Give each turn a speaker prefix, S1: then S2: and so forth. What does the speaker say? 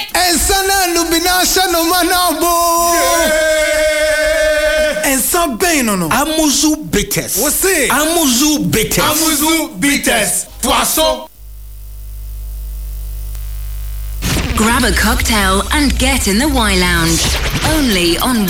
S1: Ensana lubinasha no manabo. Ensa bem no.
S2: Amuzu bitters.
S1: Você?
S2: Amuzu bitters.
S1: Amuzu bitters. Poisson.
S3: Grab a cocktail and get in the Y Lounge. Only on